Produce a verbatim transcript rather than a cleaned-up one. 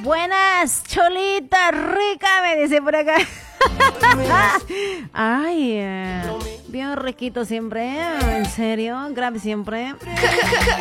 Buenas, Cholita rica, me dice por acá. Ay, eh, bien riquito siempre, ¿eh? En serio, grave siempre.